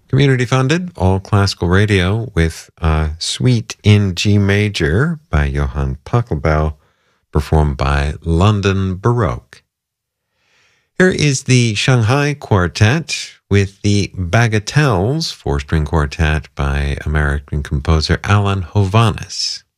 Community funded, all classical radio with a Suite in G major by Johann Pachelbel, performed by London Baroque. Here is the Shanghai Quartet with the Bagatelles, 4-string quartet by American composer Alan Hovhaness.